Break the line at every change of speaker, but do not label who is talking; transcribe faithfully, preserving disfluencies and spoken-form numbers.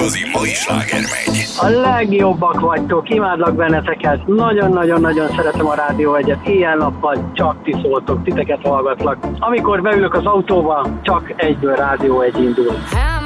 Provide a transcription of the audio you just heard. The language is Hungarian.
igazi mai sláger megy.
A legjobbak vagytok, imádlak benneteket. Nagyon-nagyon-nagyon szeretem a Rádió Egyet. Éjjel-nappal csak ti szóltok, titeket hallgatlak. Amikor beülök az autóba, csak egyből Rádió Egy indul.